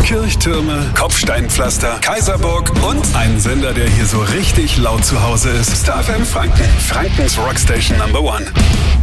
Kirchtürme, Kopfsteinpflaster, Kaiserburg und ein Sender, der hier so richtig laut zu Hause ist. Star FM Franken. Frankens Rockstation Number 1.